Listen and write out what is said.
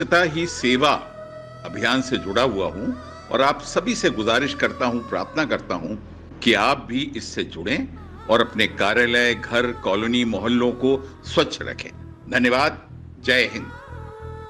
स्वच्छता ही सेवा अभियान से जुड़ा हुआ हूं और आप सभी से गुजारिश करता हूं, प्रार्थना करता हूं कि आप भी इससे जुड़ें और अपने कार्यालय, घर, कॉलोनी, मोहल्लों को स्वच्छ रखें। धन्यवाद। जय हिंद।